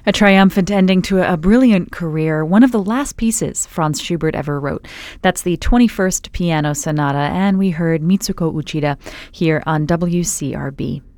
A triumphant ending to a brilliant career, one of the last pieces Franz Schubert ever wrote. That's the 21st Piano Sonata, and we heard Mitsuko Uchida here on WCRB.